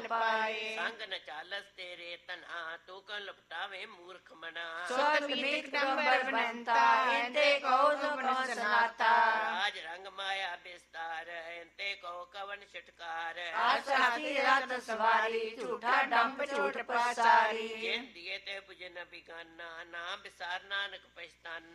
ਫਲ ਪਾਏ। ਸੰਗ ਨ ਚਾਲਸ ਤੇਰੇ ਤਨਾ ਤੂੰ ਕਉ ਲਪਟਾਵੇਂ ਮੂਰਖ ਮਨਾ। ਸੁਤ ਮੀਤ ਨੰਬਰ ਬਨੰਤਾ ਇੰਤੇ ਕਉ ਸੁਖਨੋ ਸਨਾਤਾ। ਰਾਜ ਰੰਗ ਮਾਇਆ ਬਿਸਤਾਰ ਇੰਤੇ ਕਉ ਕਵਨ ਛਟਕਾਰ। ਆਸ ਹਾਥੀ ਰਤ ਸਵਾਰੀ ਝੂਠਾ ਡੰਬ ਝੂਠ ਪਸਾਰੀ। ਜਿਨ ਦੀਏ ਤੇ ਬੁਝੇ ਨ ਬਿਗਾਨਾ ਨਾਮ ਵਿਸਾਰ ਨਾਨਕ ਪਛਤਾਨਾ।